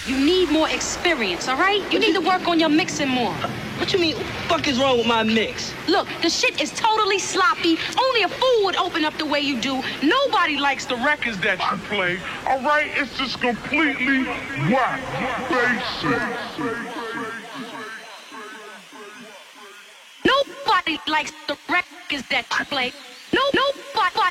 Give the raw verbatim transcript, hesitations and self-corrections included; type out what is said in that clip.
You need more experience, all right? You need to work on your mixing more. What you mean? What the fuck is wrong with my mix? Look, the shit is totally sloppy. Only a fool would open up the way you do. Nobody likes the records that you play. All right, it's just completely whack, basic. Nobody likes the records that you play. No, no.